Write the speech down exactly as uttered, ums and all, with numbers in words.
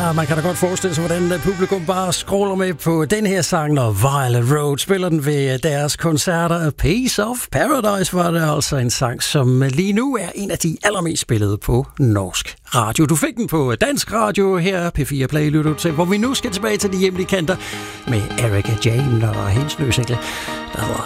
Ja, man kan da godt forestille sig, hvordan publikum bare scroller med på den her sang, når Violet Road spiller den ved deres koncerter. Piece of Paradise var det altså en sang, som lige nu er en af de allermest spillede på norsk radio. Du fik den på dansk radio her, P fire Play lytter til, hvor vi nu skal tilbage til de hjemlige kanter med Erika Jane og hendes løsængle, der hedder